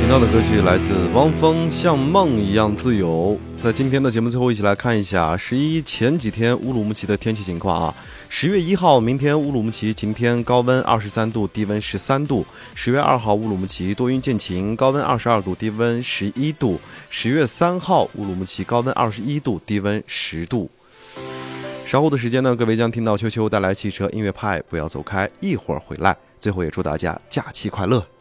听到的歌曲来自汪峰，像梦一样自由。在今天的节目最后，一起来看一下11前几天乌鲁木齐的天气情况啊。10月1号，明天乌鲁木齐晴天，高温23度，低温13度。10月2号，乌鲁木齐多云见晴，高温22度，低温11度。10月3号，乌鲁木齐高温21度，低温10度。稍后的时间呢，各位将听到秋秋带来汽车音乐派，不要走开，一会儿回来。最后也祝大家假期快乐。